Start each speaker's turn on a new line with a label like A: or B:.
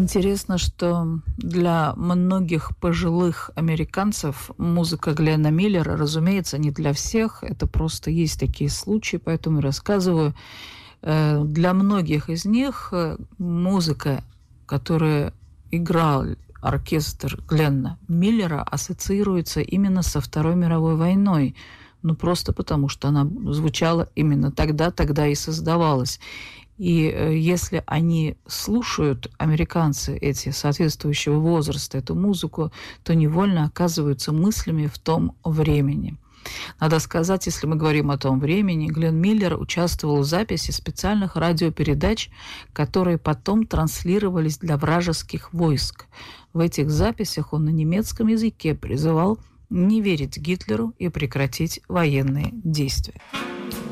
A: Интересно, что для многих пожилых американцев музыка Гленна Миллера, разумеется, не для всех, это просто есть такие случаи, поэтому рассказываю. Для многих из них музыка, которую играл оркестр Гленна Миллера, ассоциируется именно со Второй мировой войной. Ну, просто потому, что она звучала именно тогда и создавалась. И если они слушают, американцы эти соответствующего возраста, эту музыку, то невольно оказываются мыслями в том времени. Надо сказать, если мы говорим о том времени, Гленн Миллер участвовал в записи специальных радиопередач, которые потом транслировались для вражеских войск. В этих записях он на немецком языке призывал не верить Гитлеру и прекратить военные действия.